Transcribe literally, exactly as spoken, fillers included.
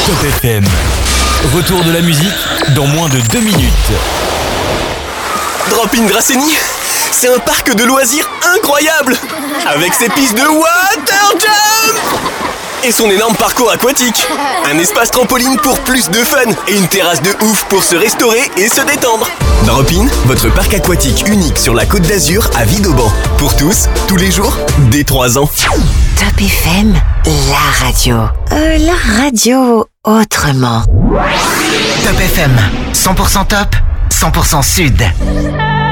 Top F M. Retour de la musique dans moins de deux minutes. Drop-in Grassény, c'est un parc de loisirs incroyable, avec ses pistes de water jump et son énorme parcours aquatique. Un espace trampoline pour plus de fun et une terrasse de ouf pour se restaurer et se détendre. Drop-in, votre parc aquatique unique sur la Côte d'Azur à Vidauban. Pour tous, tous les jours, dès trois ans. Top F M, la radio. Euh, la radio autrement. Top F M, cent pour cent top, cent pour cent sud.